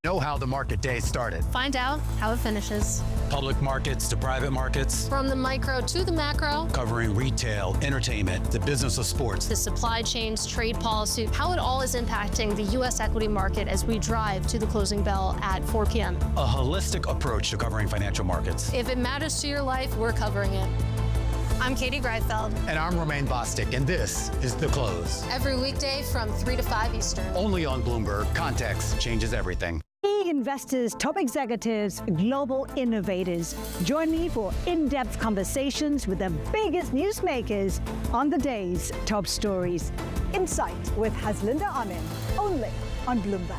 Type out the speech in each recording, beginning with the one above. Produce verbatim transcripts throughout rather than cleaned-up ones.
Know how the market day started. Find out how it finishes. Public markets to private markets. From the micro to the macro. Covering retail, entertainment, the business of sports. The supply chains, trade policy, how it all is impacting the U S equity market as we drive to the closing bell at four p m A holistic approach to covering financial markets. If it matters to your life, we're covering it. I'm Katie Greifeld. And I'm Romaine Bostic, and this is The Close. Every weekday from three to five Eastern. Only on Bloomberg. Context changes everything. Key investors, top executives, global innovators. Join me for in-depth conversations with the biggest newsmakers on the day's top stories. Insight with Haslinda Amin, only on Bloomberg.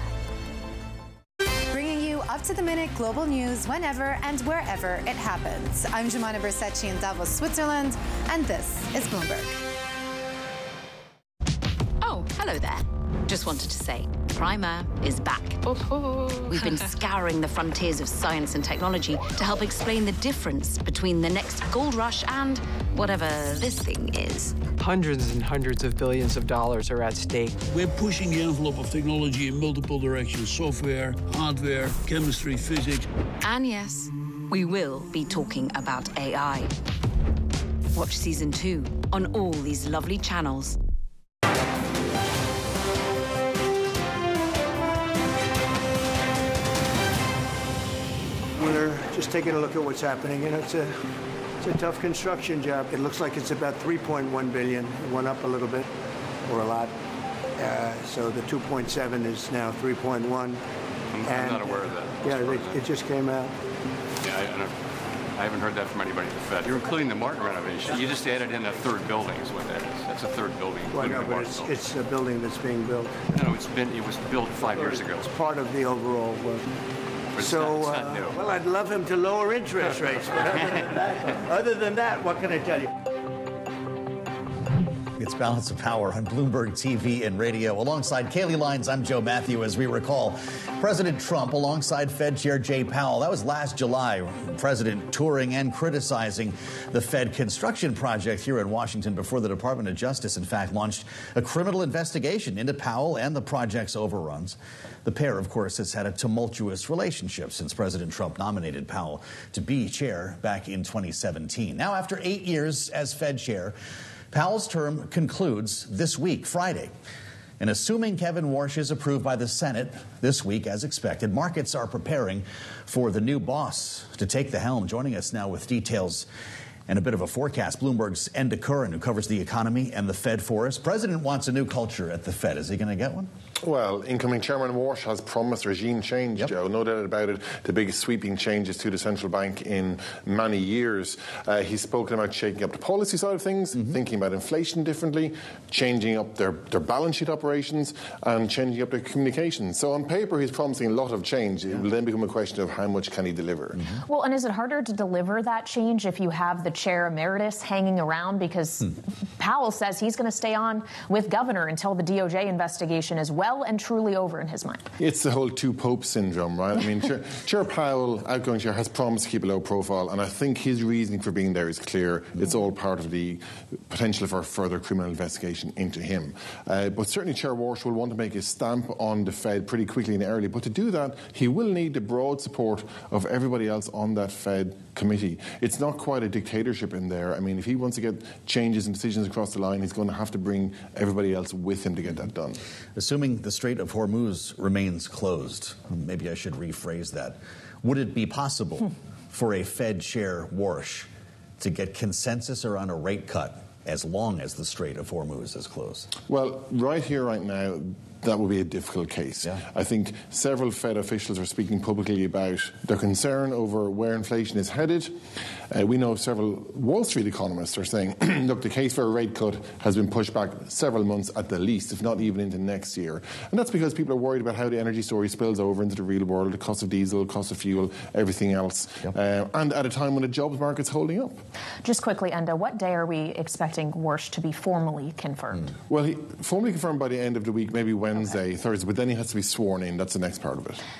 Up-to-the-minute global news whenever and wherever it happens. I'm Jemana Bersetchi in Davos, Switzerland, and this is Bloomberg. Oh, hello there. Just wanted to say, Primer is back. Oh. We've been scouring the frontiers of science and technology to help explain the difference between the next gold rush and whatever this thing is. Hundreds and hundreds of billions of dollars are at stake. We're pushing the envelope of technology in multiple directions: software, hardware, chemistry, physics. And yes, we will be talking about A I. Watch season two on all these lovely channels. We're just taking a look at what's happening. You know, it's a it's a tough construction job. It looks like it's about three point one billion. It went up a little bit, or a lot. Uh, so the two point seven is now three point one. I'm, and, I'm not aware of that. Yeah, they, it just came out. Yeah, I, I, don't, I haven't heard that from anybody at the Fed. You're including the Martin renovation. You just added in a third building, is what that is. That's a third building. Well, no, but it's, it's a building that's being built. No, no, it's been it was built five years ago. It's part of the overall work. It's so, not, it's not uh, new. well, I'd love him to lower interest rates, but other than that, other than that, what can I tell you? It's Balance of Power on Bloomberg T V and radio. Alongside Kaylee Lines, I'm Joe Matthew. As we recall, President Trump alongside Fed Chair Jay Powell. That was last July. President touring and criticizing the Fed construction project here in Washington before the Department of Justice, in fact, launched a criminal investigation into Powell and the project's overruns. The pair, of course, has had a tumultuous relationship since President Trump nominated Powell to be chair back in twenty seventeen. Now, after eight years as Fed chair, Powell's term concludes this week, Friday. And assuming Kevin Warsh is approved by the Senate this week, as expected, markets are preparing for the new boss to take the helm. Joining us now with details and a bit of a forecast, Bloomberg's Enda Curran, who covers the economy and the Fed for us. President wants a new culture at the Fed. Is he going to get one? Well, incoming Chairman Warsh has promised regime change, yep. Joe. No doubt about it. The biggest sweeping changes to the central bank in many years. Uh, he's spoken about shaking up the policy side of things, mm-hmm. thinking about inflation differently, changing up their, their balance sheet operations, and changing up their communications. So on paper, he's promising a lot of change. Yeah. It will then become a question of how much can he deliver. Mm-hmm. Well, and is it harder to deliver that change if you have the chair emeritus hanging around? Because hmm. Powell says he's going to stay on with governor until the D O J investigation is well and truly over in his mind. It's the whole two popes syndrome, right? I mean, Chair, Chair Powell, outgoing chair, has promised to keep a low profile, and I think his reasoning for being there is clear. Mm-hmm. It's all part of the potential for further criminal investigation into him. Uh, but certainly Chair Warsh will want to make his stamp on the Fed pretty quickly and early. But to do that, he will need the broad support of everybody else on that Fed committee. It's not quite a dictatorship in there. I mean, if he wants to get changes and decisions across the line, he's going to have to bring everybody else with him to get that done. Assuming the Strait of Hormuz remains closed, maybe I should rephrase that, would it be possible hmm. for a Fed chair, Warsh, to get consensus around a rate cut as long as the Strait of Hormuz is closed? Well, right here, right now, that would be a difficult case. Yeah. I think several Fed officials are speaking publicly about their concern over where inflation is headed. Uh, we know several Wall Street economists are saying, look, the case for a rate cut has been pushed back several months at the least, if not even into next year. And that's because people are worried about how the energy story spills over into the real world, the cost of diesel, cost of fuel, everything else. Yep. Uh, and at a time when the jobs market's holding up. Just quickly, Enda, what day are we expecting Warsh to be formally confirmed? Mm. Well, he, formally confirmed by the end of the week, maybe Wednesday, okay. Thursday, but then he has to be sworn in. That's the next part of it.